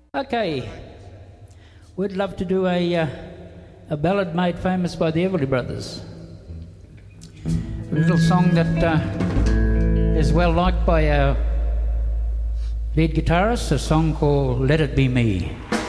Okay, we'd love to do a ballad made famous by the Everly Brothers. A little song that is well liked by our lead guitarist, a song called Let It Be Me.